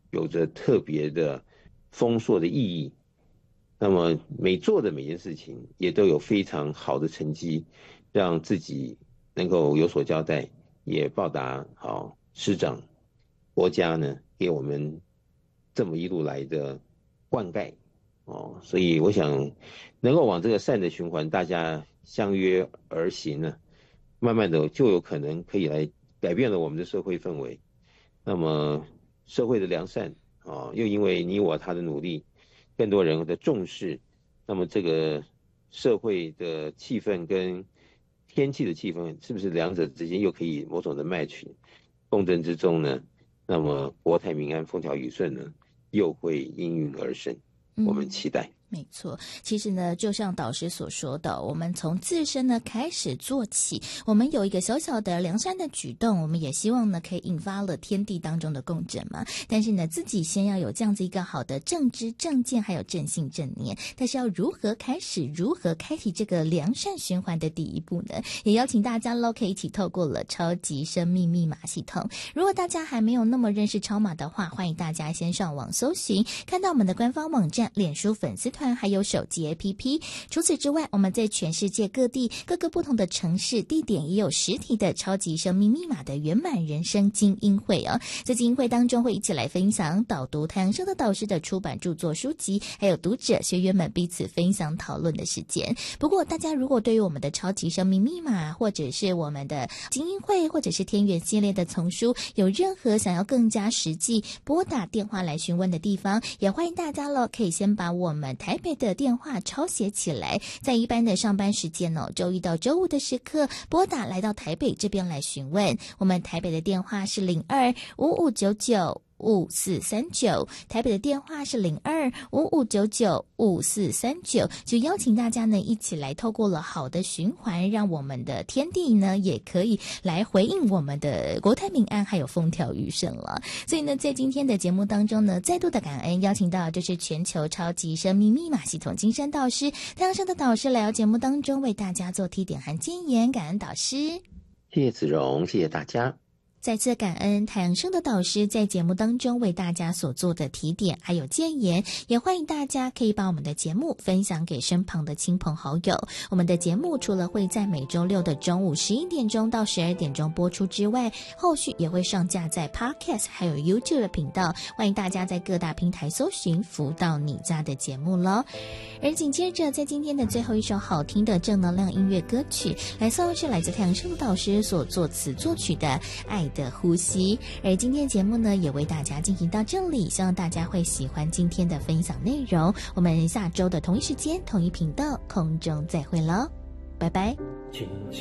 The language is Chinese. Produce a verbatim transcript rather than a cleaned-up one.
有着特别的丰硕的意义。那么每做的每件事情也都有非常好的成绩，让自己能够有所交代，也报答好师长、国家呢给我们这么一路来的灌溉哦。所以我想能够往这个善的循环，大家相约而行呢，慢慢的就有可能可以来改变了我们的社会氛围。那么社会的良善啊，又因为你我他的努力，更多人的重视，那么这个社会的气氛跟天气的气氛，是不是两者之间又可以某种的 match 共振之中呢？那么国泰民安、风调雨顺呢，又会应运而生。我们期待。 嗯没错，其实呢，就像导师所说的，我们从自身呢开始做起，我们有一个小小的良善的举动，我们也希望呢可以引发了天地当中的共振嘛。但是呢，自己先要有这样子一个好的正知正见，还有正信正念。但是要如何开始，如何开启这个良善循环的第一步呢？也邀请大家喽，可以一起透过了超级生命密码系统。如果大家还没有那么认识超码的话，欢迎大家先上网搜寻，看到我们的官方网站、脸书粉丝团还有手机 A P P。 除此之外，我们在全世界各地各个不同的城市地点也有实体的超级生命密码的圆满人生精英会哦。在精英会当中会一起来分享导读太阳升的导师的出版著作书籍，还有读者学员们彼此分享讨论的时间。不过大家如果对于我们的超级生命密码，或者是我们的精英会，或者是天元系列的丛书，有任何想要更加实际拨打电话来询问的地方，也欢迎大家了，可以先把我们台北的电话抄写起来，在一般的上班时间哦，周一到周五的时刻拨打来到台北这边来询问。我们台北的电话是零二五五九九五四三九，台北的电话是零二五五九九五四三九，就邀请大家呢一起来透过了好的循环，让我们的天地呢也可以来回应我们的国泰民安还有风调雨顺了。所以呢，在今天的节目当中呢，再度的感恩邀请到就是全球超级生命密码系统金山导师、太阳升的导师来到节目当中为大家做提点和建言，感恩导师。 谢谢子荣，谢谢大家。 再次感恩太阳升的导师在节目当中为大家所做的提点还有建言，也欢迎大家可以把我们的节目分享给身旁的亲朋好友。我们的节目除了会在每周六的中午十一点钟到十二点钟播出之外，后续也会上架在 Podcast 还有 YouTube 的频道，欢迎大家在各大平台搜寻福到你家的节目咯。而紧接着在今天的最后一首好听的正能量音乐歌曲，来自是来自太阳升的导师所作词作曲的爱的呼吸。而今天的节目呢也为大家进行到这里，希望大家会喜欢今天的分享内容。我们下周的同一时间同一频道空中再会了，拜拜。